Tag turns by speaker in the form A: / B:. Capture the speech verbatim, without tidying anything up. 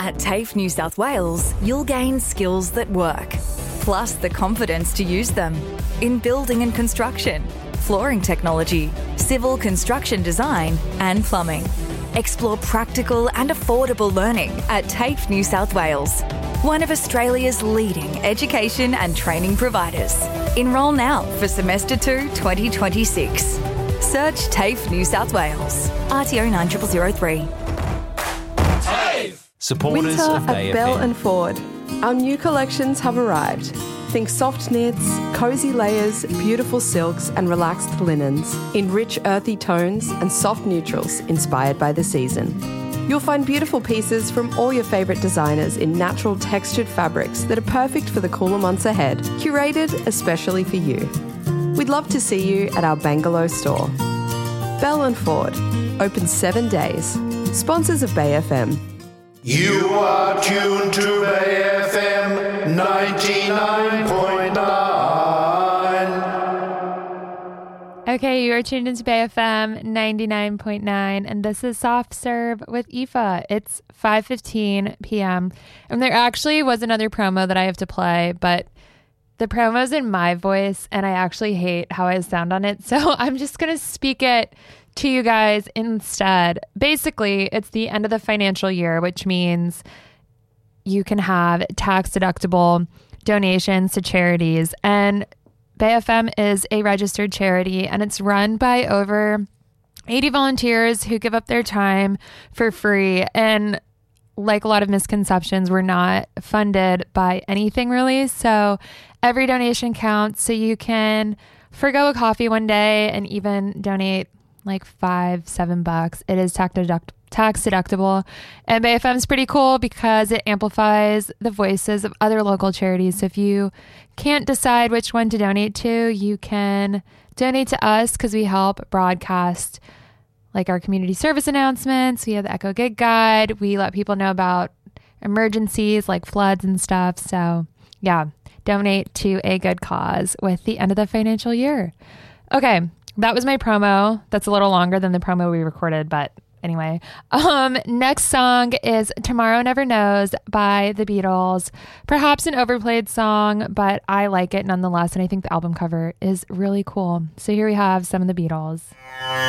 A: At TAFE New South Wales, you'll gain skills that work, plus the confidence to use them in building and construction, flooring technology, civil construction design, and plumbing. Explore practical and affordable learning at TAFE New South Wales, one of Australia's leading education and training providers. Enrol now for semester two twenty twenty-six. Search TAFE New South Wales. R T O nine zero zero zero three.
B: Supporters
C: Winter
B: of
C: at
B: Bay
C: Bell
B: F M.
C: and Ford. Our new collections have arrived. Think soft knits, cozy layers, beautiful silks and relaxed linens in rich earthy tones and soft neutrals inspired by the season. You'll find beautiful pieces from all your favourite designers in natural textured fabrics that are perfect for the cooler months ahead, curated especially for you. We'd love to see you at our Bangalow store. Bell and Ford, open seven days. Sponsors of Bay F M.
D: You are tuned to Bay F M ninety-nine point nine.
E: Okay, you are tuned into Bay F M ninety-nine point nine, and this is Soft Serve with Aoife. It's five fifteen p.m., and there actually was another promo that I have to play, but the promo's in my voice, and I actually hate how I sound on it, so I'm just going to speak it to you guys instead. Basically, it's the end of the financial year, which means you can have tax deductible donations to charities. And Bay F M is a registered charity, and it's run by over eighty volunteers who give up their time for free. And like a lot of misconceptions, we're not funded by anything really. So every donation counts. So you can forgo a coffee one day and even donate like five, seven bucks. It is tax deduct- tax deductible. And Bay F M is pretty cool because it amplifies the voices of other local charities. So if you can't decide which one to donate to, you can donate to us because we help broadcast like our community service announcements. We have the Echo Gig Guide. We let people know about emergencies like floods and stuff. So yeah, donate to a good cause with the end of the financial year. Okay. That was my promo. That's a little longer than the promo we recorded, but anyway. Um, next song is Tomorrow Never Knows by the Beatles. Perhaps an overplayed song, but I like it nonetheless, and I think the album cover is really cool. So here we have some of the Beatles.